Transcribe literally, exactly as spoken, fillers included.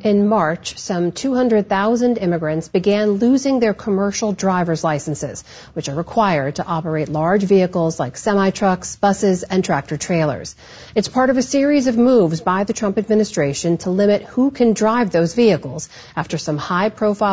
In March, some two hundred thousand immigrants began losing their commercial driver's licenses, which are required to operate large vehicles like semi-trucks, buses, and tractor-trailers. It's part of a series of moves by the Trump administration to limit who can drive those vehicles after some high-profile